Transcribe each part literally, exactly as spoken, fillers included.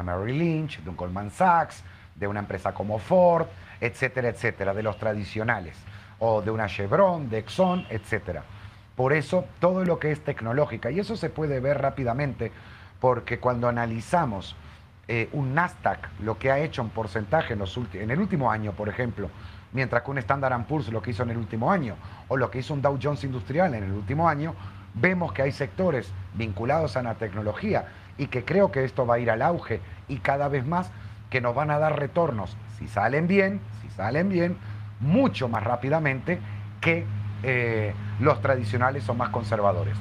una Merrill Lynch, de un Goldman Sachs, de una empresa como Ford, etcétera, etcétera, de los tradicionales, o de una Chevron, de Exxon, etcétera. Por eso, todo lo que es tecnológica, y eso se puede ver rápidamente, porque cuando analizamos eh, un Nasdaq, lo que ha hecho en porcentaje en, los en el último año, por ejemplo, mientras que un Standard and Poor's lo que hizo en el último año, o lo que hizo un Dow Jones Industrial en el último año, vemos que hay sectores vinculados a la tecnología y que creo que esto va a ir al auge y cada vez más que nos van a dar retornos, si salen bien, si salen bien, mucho más rápidamente que eh, los tradicionales o más conservadores.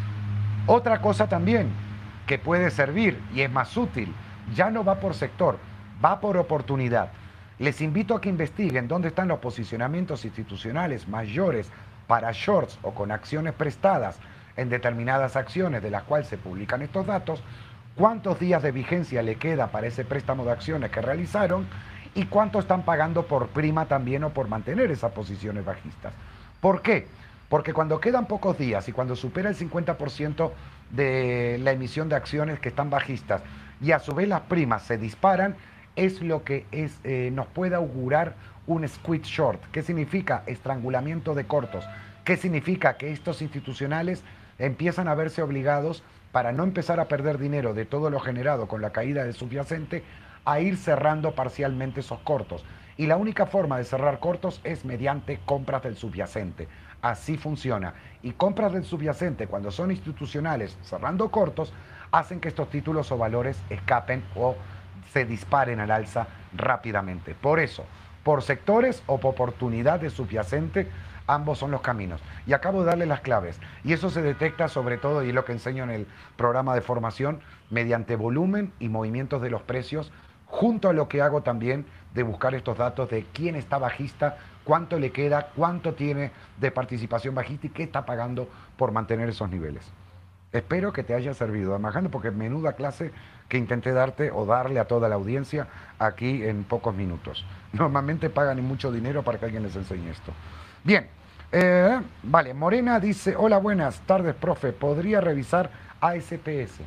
Otra cosa también que puede servir y es más útil, ya no va por sector, va por oportunidad. Les invito a que investiguen dónde están los posicionamientos institucionales mayores para shorts o con acciones prestadas en determinadas acciones de las cuales se publican estos datos, cuántos días de vigencia le queda para ese préstamo de acciones que realizaron y cuánto están pagando por prima también o por mantener esas posiciones bajistas. ¿Por qué? Porque cuando quedan pocos días y cuando supera el cincuenta por ciento de la emisión de acciones que están bajistas y a su vez las primas se disparan, es lo que es, eh, nos puede augurar un squeeze short. ¿Qué significa? Estrangulamiento de cortos. ¿Qué significa? Que estos institucionales empiezan a verse obligados, para no empezar a perder dinero de todo lo generado con la caída del subyacente, a ir cerrando parcialmente esos cortos. Y la única forma de cerrar cortos es mediante compras del subyacente. Así funciona. Y compras del subyacente, cuando son institucionales cerrando cortos, hacen que estos títulos o valores escapen o se disparen al alza rápidamente. Por eso, por sectores o por oportunidad de subyacente, ambos son los caminos. Y acabo de darle las claves. Y eso se detecta sobre todo, y es lo que enseño en el programa de formación, mediante volumen y movimientos de los precios, junto a lo que hago también de buscar estos datos de quién está bajista, cuánto le queda, cuánto tiene de participación bajista y qué está pagando por mantener esos niveles. Espero que te haya servido, Amajando, porque menuda clase que intenté darte o darle a toda la audiencia aquí en pocos minutos. Normalmente pagan mucho dinero para que alguien les enseñe esto. Bien, eh, vale, Morena dice, hola, buenas tardes, profe, ¿podría revisar A S T S?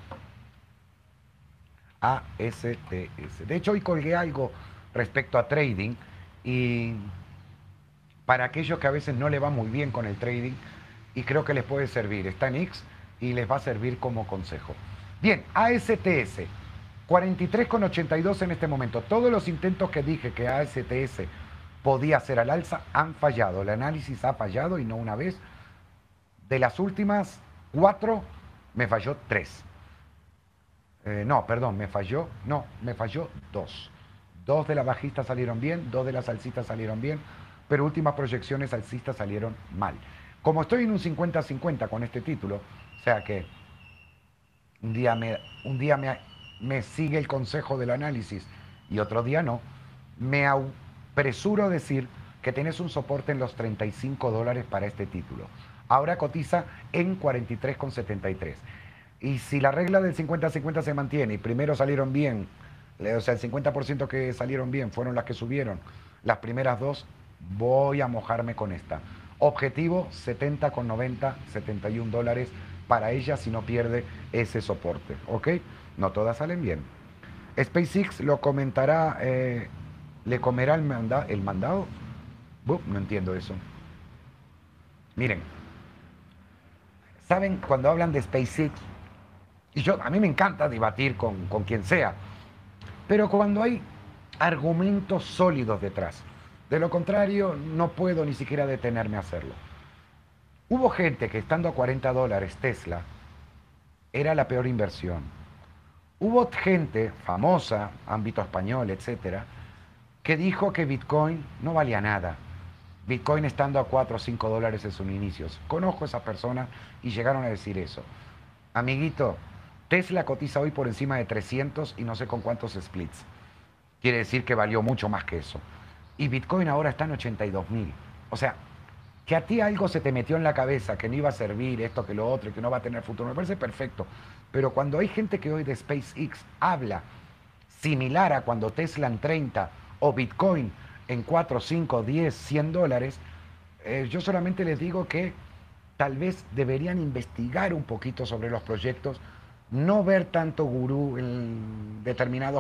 A S T S. De hecho, hoy colgué algo respecto a trading y para aquellos que a veces no le va muy bien con el trading y creo que les puede servir. Está en X y les va a servir como consejo. Bien, A S T S, cuarenta y tres con ochenta y dos en este momento. Todos los intentos que dije que A S T S podía hacer al alza han fallado. El análisis ha fallado y no una vez. De las últimas cuatro, me falló tres. Eh, no, perdón, me falló, no, me falló dos. Dos de las bajistas salieron bien, dos de las alcistas salieron bien, pero últimas proyecciones alcistas salieron mal. Como estoy en un cincuenta cincuenta con este título, o sea que un día me, un día me, me sigue el consejo del análisis y otro día no, me apresuro a decir que tienes un soporte en los treinta y cinco dólares para este título. Ahora cotiza en cuarenta y tres con setenta y tres. Y si la regla del cincuenta cincuenta se mantiene y primero salieron bien, o sea, el cincuenta por ciento que salieron bien fueron las que subieron, las primeras dos, voy a mojarme con esta. Objetivo setenta con noventa, setenta y un dólares para ella si no pierde ese soporte, ¿ok? No todas salen bien. SpaceX lo comentará, eh, le comerá el, manda el mandado. Uh, no entiendo eso. Miren, ¿saben cuando hablan de SpaceX? Y yo, a mí me encanta debatir con, con quien sea, pero cuando hay argumentos sólidos detrás. De lo contrario, no puedo ni siquiera detenerme a hacerlo. Hubo gente que estando a cuarenta dólares Tesla era la peor inversión. Hubo gente famosa, ámbito español, etcétera, que dijo que Bitcoin no valía nada. Bitcoin estando a cuatro o cinco dólares en sus inicios. Conozco a esas personas y llegaron a decir eso. Amiguito, Tesla cotiza hoy por encima de trescientos y no sé con cuántos splits. Quiere decir que valió mucho más que eso. Y Bitcoin ahora está en ochenta y dos mil. O sea, que a ti algo se te metió en la cabeza, que no iba a servir esto, que lo otro, que no va a tener futuro, me parece perfecto. Pero cuando hay gente que hoy de SpaceX habla similar a cuando Tesla en treinta o Bitcoin en cuatro, cinco, diez, cien dólares, eh, yo solamente les digo que tal vez deberían investigar un poquito sobre los proyectos, no ver tanto gurú en determinados